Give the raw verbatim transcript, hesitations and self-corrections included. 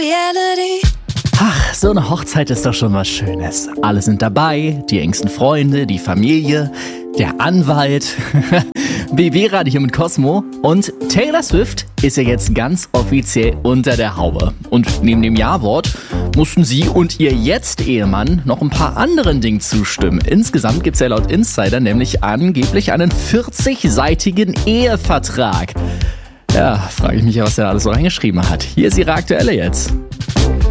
reality. Ach, so eine Hochzeit ist doch schon was Schönes. Alle sind dabei, die engsten Freunde, die Familie, der Anwalt, B B-Radio mit Cosmo und Taylor Swift ist ja jetzt ganz offiziell unter der Haube. Und neben dem Ja-Wort mussten sie und ihr Jetzt-Ehemann noch ein paar anderen Dingen zustimmen. Insgesamt gibt es ja laut Insider nämlich angeblich einen vierzigseitigen Ehevertrag. Ja, frage ich mich ja, was er alles so reingeschrieben hat. Hier ist ihre aktuelle jetzt.